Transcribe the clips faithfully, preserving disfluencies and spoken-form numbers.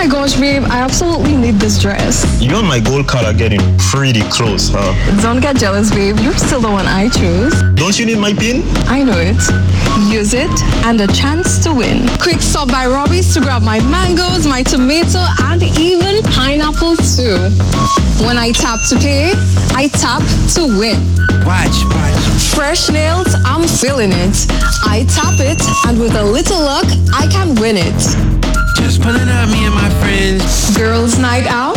my gosh, babe, I absolutely need this dress. You and my gold card are getting pretty close, huh? Don't get jealous, babe. You're still the one I choose. Don't you need my pin? I know it. Use it and a chance to win. Quick stop by Robbie's to grab my mangoes, my tomato, and even pineapple too. When I tap to pay, I tap to win. Watch, watch. Fresh nails, I'm feeling it. I tap it, and with a little luck, I can win it. Just pulling up, me and my friends. Girls' night out?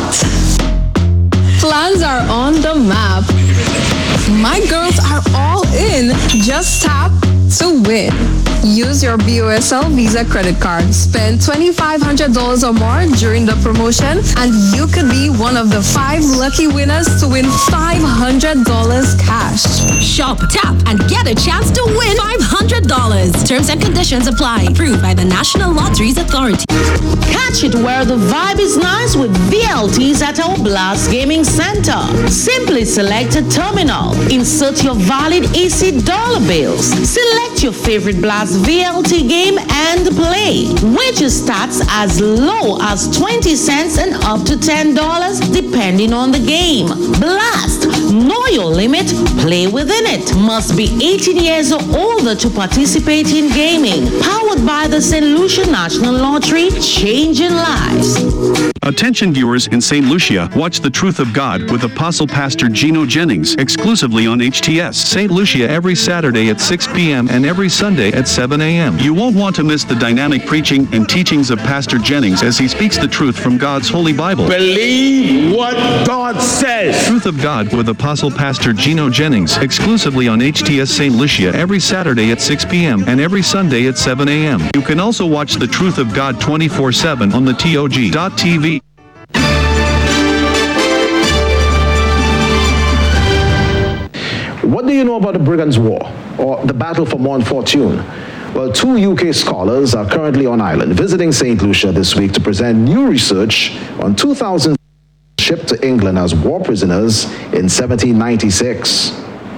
Plans are on the map. My girls are all in. Just tap to win. Use your B O S L Visa credit card. Spend two thousand five hundred dollars or more during the promotion, and you could be one of the five lucky winners to win five hundred dollars cash. Shop, tap, and get a chance to win five hundred dollars. Terms and conditions apply. Approved by the National Lotteries Authority. Catch it where the vibe is nice with V L Ts at our Blast Gaming Center. Simply select a terminal. Insert your valid E C dollar bills. Select your favorite Blast V L T game and play. Wages starts as low as twenty cents and up to ten dollars depending on the game. Blast. Know your limit. Play within it. Must be eighteen years or older to participate in gaming. Powered by the Saint Lucia National Lottery. Changing lives. Attention viewers in Saint Lucia, watch The Truth of God with Apostle Pastor Gino Jennings exclusively on H T S Saint Lucia every Saturday at six p.m. and every Sunday at seven a.m. You won't want to miss the dynamic preaching and teachings of Pastor Jennings as he speaks the truth from God's Holy Bible. Believe what God says. Truth of God with Apostle Pastor Gino Jennings exclusively on H T S Saint Lucia every Saturday at six p.m. and every Sunday at seven a.m. You can also watch The Truth of God twenty-four seven on the T O G dot T V. What do you know about the Brigands' War, or the Battle for Mont Fortune? Well, two U K scholars are currently on island visiting Saint Lucia this week to present new research on two thousand shipped to England as war prisoners in seventeen ninety-six.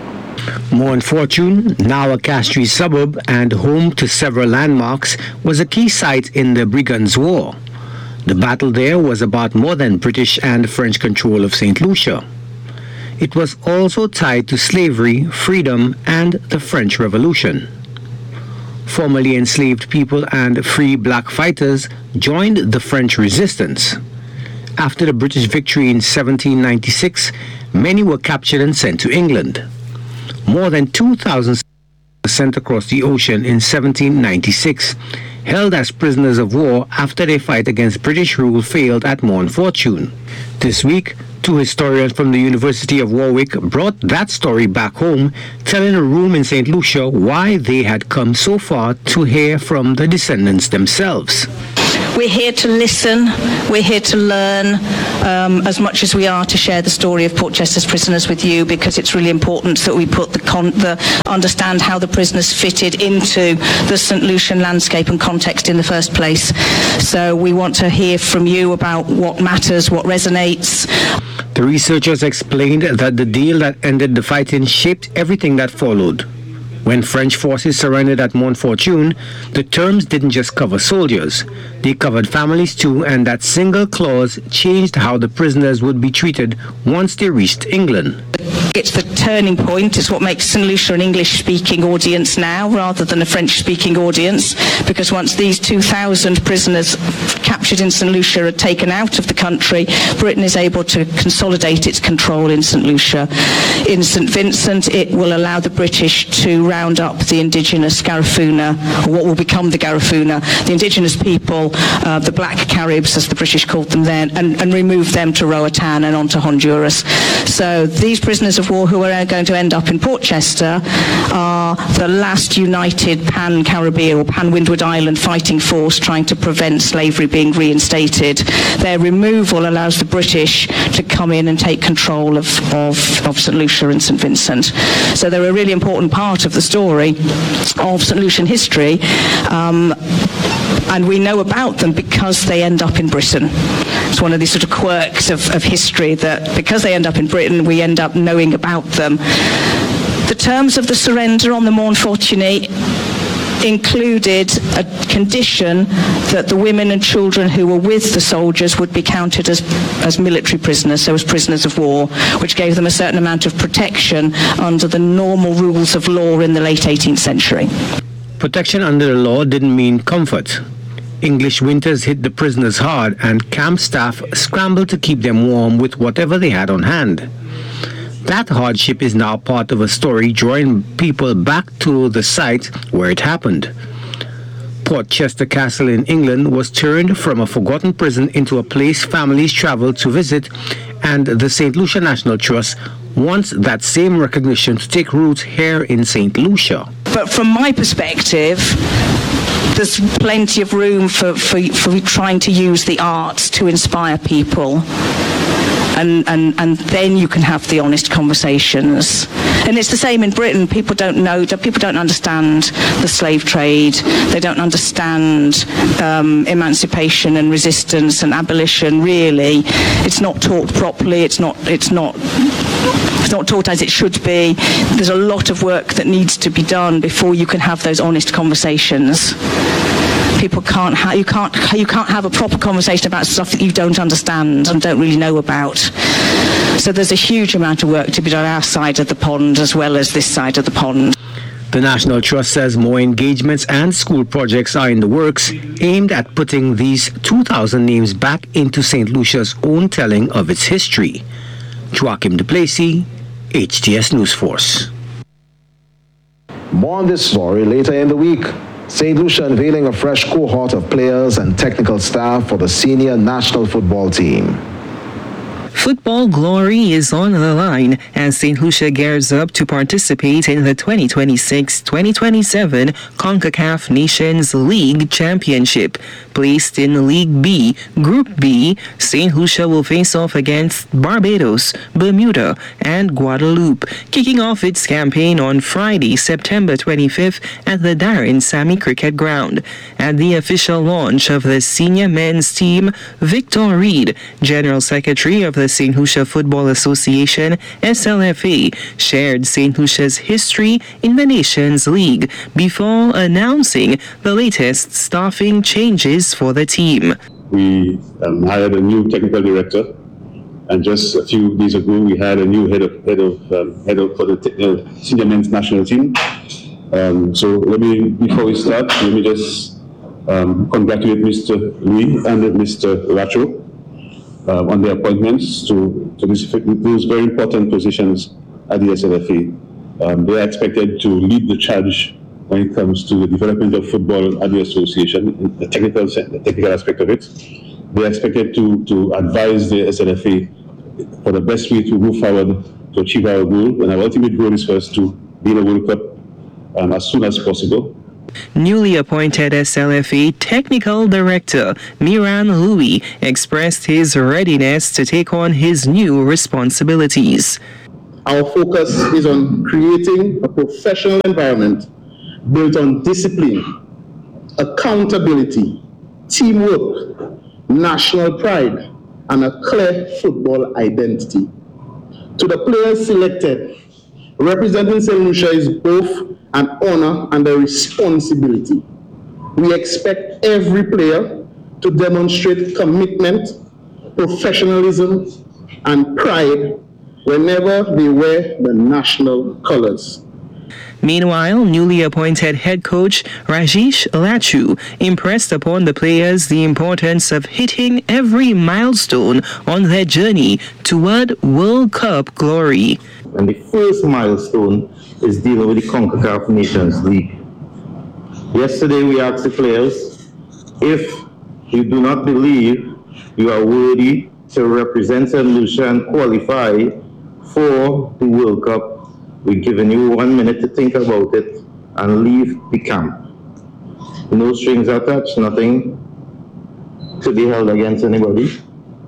Mont Fortune, now a Castries suburb and home to several landmarks, was a key site in the Brigands' War. The battle there was about more than British and French control of Saint Lucia. It was also tied to slavery, freedom, and the French Revolution. Formerly enslaved people and free black fighters joined the French resistance. After the British victory in seventeen ninety-six, many were captured and sent to England. More than two thousand were sent across the ocean in seventeen ninety-six, held as prisoners of war after their fight against British rule failed at Mont Fortune. This week, two historians from the University of Warwick brought that story back home, telling a room in Saint Lucia why they had come so far to hear from the descendants themselves. We're here to listen, we're here to learn um, as much as we are to share the story of Portchester's prisoners with you, because it's really important that we put the, con- the understand how the prisoners fitted into the Saint Lucian landscape and context in the first place. So we want to hear from you about what matters, what resonates. The researchers explained that the deal that ended the fighting shaped everything that followed. When French forces surrendered at Mont Fortune, the terms didn't just cover soldiers. They covered families too, and that single clause changed how the prisoners would be treated once they reached England. It's the turning point. It's what makes Saint Lucia an English-speaking audience now rather than a French-speaking audience, because once these two thousand prisoners captured in Saint Lucia are taken out of the country, Britain is able to consolidate its control in Saint Lucia. In Saint Vincent, it will allow the British to round up the indigenous Garifuna, or what will become the Garifuna, the indigenous people, uh, the Black Caribs, as the British called them then, and, and remove them to Roatan and onto Honduras. So these prisoners of war who are going to end up in Portchester are the last united pan-Caribbean or pan-Windward Island fighting force trying to prevent slavery being reinstated. Their removal allows the British to come in and take control of, of, of Saint Lucia and Saint Vincent. So they're a really important part of the story of Saint Lucian history, um, and we know about them because they end up in Britain. It's one of these sort of quirks of, of history that because they end up in Britain, we end up knowing about them. The terms of the surrender on the Mont Fortuny included a condition that the women and children who were with the soldiers would be counted as, as military prisoners, so as prisoners of war, which gave them a certain amount of protection under the normal rules of law in the late eighteenth century. Protection under the law didn't mean comfort. English winters hit the prisoners hard, and camp staff scrambled to keep them warm with whatever they had on hand. That hardship is now part of a story drawing people back to the site where it happened. Portchester Castle in England was turned from a forgotten prison into a place families traveled to visit, and the Saint Lucia National Trust wants that same recognition to take roots here in Saint Lucia. But from my perspective, there's plenty of room for, for, for trying to use the arts to inspire people. And, and, and then you can have the honest conversations. And it's the same in Britain. People don't know, people don't understand the slave trade. They don't understand um, emancipation and resistance and abolition, really. It's not taught properly. It's not, it's not, it's not taught as it should be. There's a lot of work that needs to be done before you can have those honest conversations. People can't ha- you can't you can't have a proper conversation about stuff that you don't understand and don't really know about. So there's a huge amount of work to be done on our side of the pond as well as this side of the pond. The National Trust says more engagements and school projects are in the works aimed at putting these two thousand names back into Saint Lucia's own telling of its history. Joachim Duplessis, H T S News Force. More on this story later in the week. Saint Lucia unveiling a fresh cohort of players and technical staff for the senior national football team. Football glory is on the line as Saint Lucia gears up to participate in the twenty twenty-six twenty twenty-seven CONCACAF Nations League Championship. Placed in League B, Group B, Saint Lucia will face off against Barbados, Bermuda, and Guadeloupe, kicking off its campaign on Friday, September twenty-fifth at the Darren Sammy Cricket Ground. At the official launch of the senior men's team, Victor Reed, General Secretary of the Saint Lucia Football Association, S L F A, shared Saint Lucia's history in the Nations League before announcing the latest staffing changes for the team. We um, hired a new technical director, and just a few days ago we had a new head of head of um, head of for the t- uh, senior men's national team. Um, so let me, before we start, let me just um, congratulate Mister Lee and Mister Racho uh, on their appointments to, to this, those very important positions at the S L F A. Um, they are expected to lead the charge when it comes to the development of football at the association, the technical, the technical aspect of it. They are expected to, to advise the S L F A for the best way to move forward to achieve our goal. And our ultimate goal is for us to be in a World Cup um, as soon as possible. Newly appointed S L F A Technical Director Miran Louis expressed his readiness to take on his new responsibilities. Our focus is on creating a professional environment built on discipline, accountability, teamwork, national pride, and a clear football identity. To the players selected, representing Saint Lucia is both an honor and a responsibility. We expect every player to demonstrate commitment, professionalism, and pride whenever they wear the national colors. Meanwhile, newly appointed head coach Rajesh Lachu impressed upon the players the importance of hitting every milestone on their journey toward World Cup glory. And the first milestone is dealing with the CONCACAF Nations League. Yesterday we asked the players, if you do not believe you are worthy to represent Saint Lucia and qualify for the World Cup, we're giving you one minute to think about it and leave the camp. No strings attached, nothing to be held against anybody.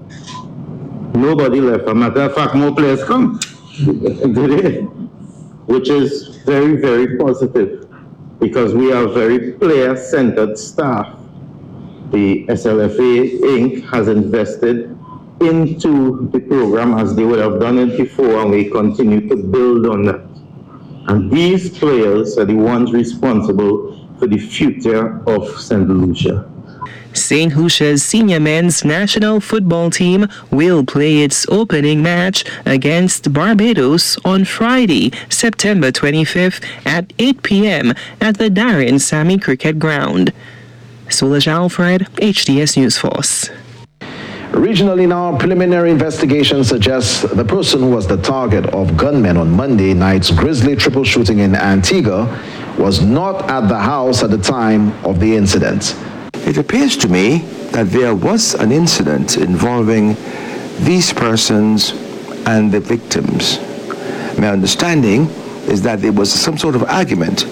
Nobody left. As a matter of fact, more players come today, which is very, very positive because we are very player-centered staff. The S L F A Incorporated has invested into the program as they would have done it before, and we continue to build on that. And these players are the ones responsible for the future of Saint Lucia. Saint Lucia's senior men's national football team will play its opening match against Barbados on Friday, September twenty-fifth at eight p.m. at the Darren Sammy Cricket Ground. Solaj Alfred, H T S News Force. Regionally now, preliminary investigation suggests the person who was the target of gunmen on Monday night's grisly triple shooting in Antigua was not at the house at the time of the incident. It appears to me that there was an incident involving these persons and the victims. My understanding is that there was some sort of argument,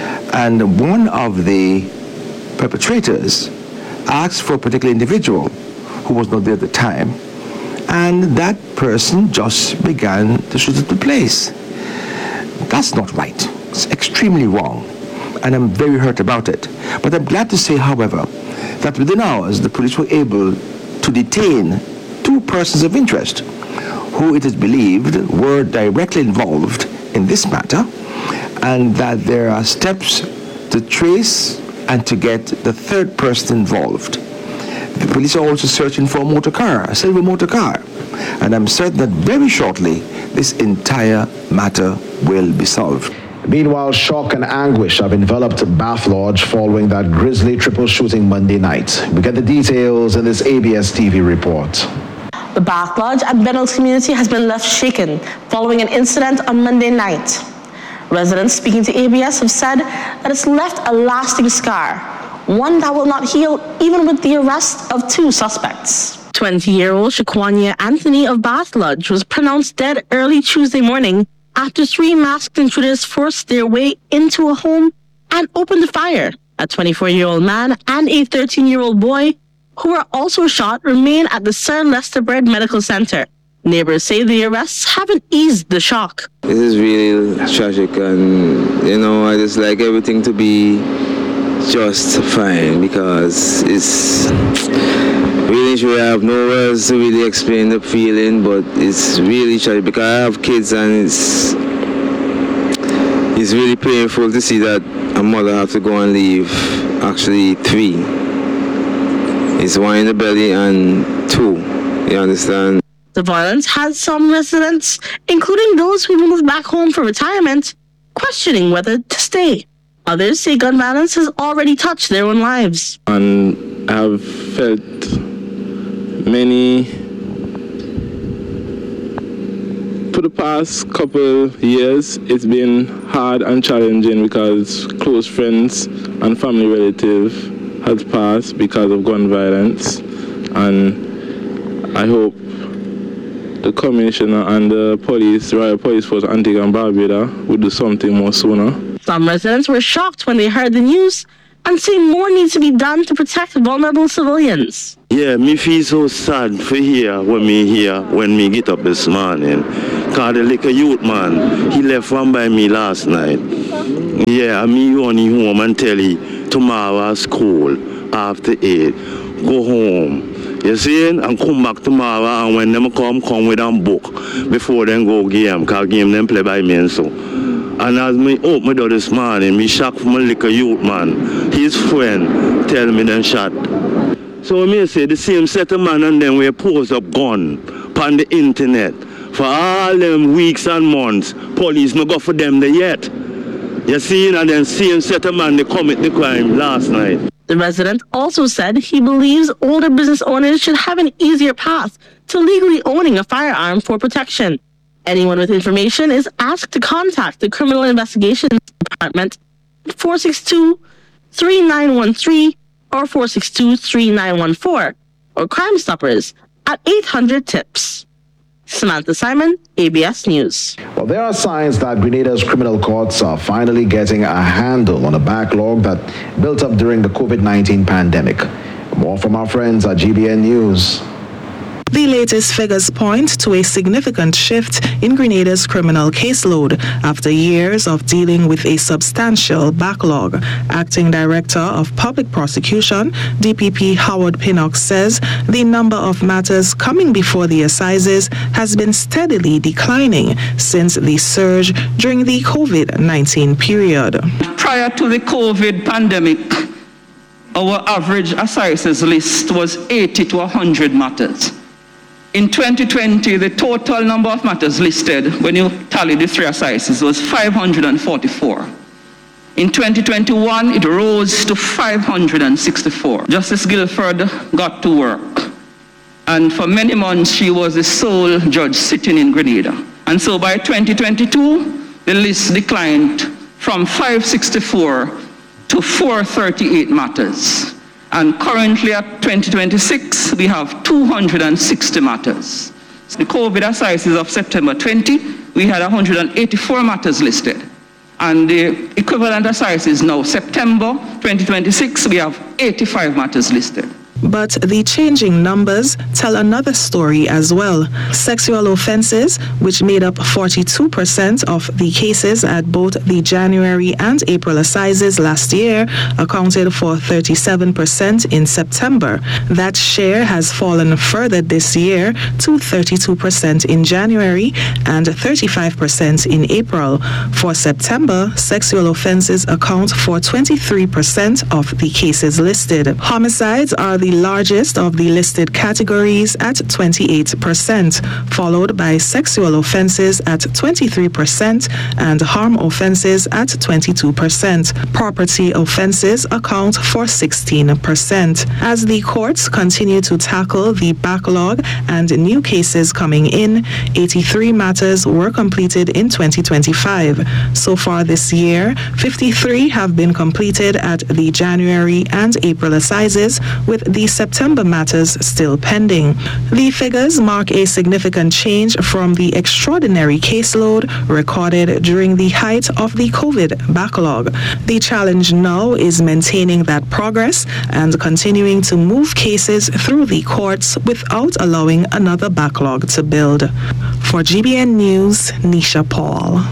and one of the perpetrators asked for a particular individual who was not there at the time, and that person just began to shoot at the place. That's not right. It's extremely wrong, and I'm very hurt about it. But I'm glad to say, however, that within hours the police were able to detain two persons of interest who it is believed were directly involved in this matter, and that there are steps to trace and to get the third person involved. The police are also searching for a motor car, a silver motor car, and I'm certain that very shortly this entire matter will be solved. Meanwhile, shock and anguish have enveloped Bath Lodge following that grisly triple shooting Monday night. We get the details in this A B S T V report. The Bath Lodge at Benel's community has been left shaken following an incident on Monday night. Residents speaking to A B S have said that it's left a lasting scar, one that will not heal even with the arrest of two suspects. twenty-year-old Shaquania Anthony of Bath Lodge was pronounced dead early Tuesday morning after three masked intruders forced their way into a home and opened a fire. A twenty-four-year-old man and a thirteen-year-old boy, who were also shot, remain at the Sir Lester Bread Medical Center. Neighbors say the arrests haven't eased the shock. This is really tragic, and, you know, I just like everything to be just fine, because it's really sure I have no words to really explain the feeling, but it's really tragic because I have kids, and it's it's really painful to see that a mother have to go and leave actually three. It's one in the belly and two, you understand? The violence has some residents, including those who moved back home for retirement, questioning whether to stay. Others say gun violence has already touched their own lives. And I've felt many, for the past couple years, it's been hard and challenging because close friends and family relative has passed because of gun violence. And I hope the Commissioner and the police, Royal Police Force Antigua and Barbuda, will do something more sooner. Some residents were shocked when they heard the news and say more needs to be done to protect vulnerable civilians. Yeah, me feel so sad for here when me here when me get up this morning. Cause the little youth man, he left one by me last night. Yeah, me only home and tell he tomorrow school after eight. Go home. You see, and come back tomorrow, and when them come, come with a book before them go game, because game them play by me and so. And as me open my door this morning, me shock from a little youth man, his friend tell me them shot. So me say the same set of man and then we pose up gun on the internet. For all them weeks and months, police no go for them there yet. You see, and then same set of man they commit the crime last night. The resident also said he believes older business owners should have an easier path to legally owning a firearm for protection. Anyone with information is asked to contact the Criminal Investigations Department at four six two, three nine one three or four six two, three nine one four or Crime Stoppers at eight hundred tips. Samantha Simon, A B S News. Well, there are signs that Grenada's criminal courts are finally getting a handle on a backlog that built up during the COVID nineteen pandemic. More from our friends at G B N News. The latest figures point to a significant shift in Grenada's criminal caseload after years of dealing with a substantial backlog. Acting Director of Public Prosecution, D P P Howard Pinnock, says the number of matters coming before the assizes has been steadily declining since the surge during the COVID nineteen period. Prior to the COVID pandemic, our average assizes list was eighty to one hundred matters. In twenty twenty, the total number of matters listed, when you tally the three assizes, was five hundred forty-four. In twenty twenty-one, it rose to five hundred sixty-four. Justice Guilford got to work, and for many months she was the sole judge sitting in Grenada. And so by twenty twenty-two, the list declined from five hundred sixty-four to four hundred thirty-eight matters. And currently at twenty twenty-six, we have two hundred sixty matters. The COVID assizes of September twentieth, we had one hundred eighty-four matters listed. And the equivalent assizes now, September twenty twenty-six, we have eighty-five matters listed. But the changing numbers tell another story as well. Sexual offenses, which made up forty-two percent of the cases at both the January and April assizes last year, accounted for thirty-seven percent in September. That share has fallen further this year to thirty-two percent in January and thirty-five percent in April. For September, sexual offenses account for twenty-three percent of the cases listed. Homicides are the largest of the listed categories at twenty-eight percent, followed by sexual offenses at twenty-three percent and harm offenses at twenty-two percent. Property offenses account for sixteen percent. As the courts continue to tackle the backlog and new cases coming in, eighty-three matters were completed in twenty twenty-five. So far this year, fifty-three have been completed at the January and April assizes, with the September matters still pending. The figures mark a significant change from the extraordinary caseload recorded during the height of the COVID backlog. The challenge now is maintaining that progress and continuing to move cases through the courts without allowing another backlog to build. For G B N News, Nisha Paul.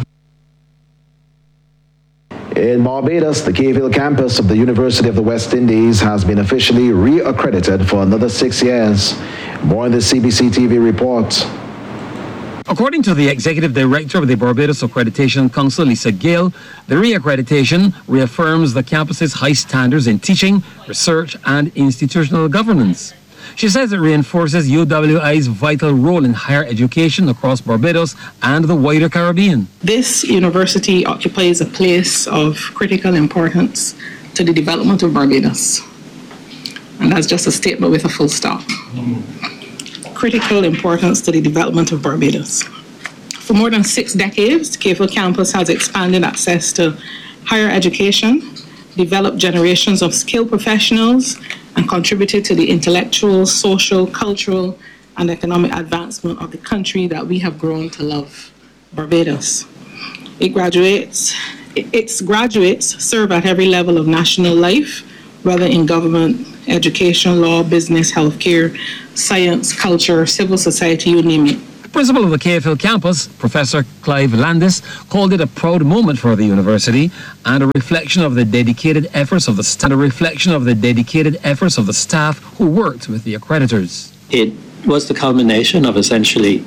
In Barbados, the Cave Hill campus of the University of the West Indies has been officially re-accredited for another six years. More in the C B C T V report. According to the Executive Director of the Barbados Accreditation Council, Lisa Gale, the re-accreditation reaffirms the campus's high standards in teaching, research, and institutional governance. She says it reinforces U W I's vital role in higher education across Barbados and the wider Caribbean. This university occupies a place of critical importance to the development of Barbados. And that's just a statement with a full stop. Critical importance to the development of Barbados. For more than six decades, Cave Hill campus has expanded access to higher education, developed generations of skilled professionals, and contributed to the intellectual, social, cultural, and economic advancement of the country that we have grown to love, Barbados. It graduates, its graduates serve at every level of national life, whether in government, education, law, business, healthcare, science, culture, civil society, you name it. The principal of the Cave Hill campus, Professor Clive Landis, called it a proud moment for the university and a reflection of the dedicated efforts of the st- and a reflection of the dedicated efforts of the staff who worked with the accreditors. It was the culmination of essentially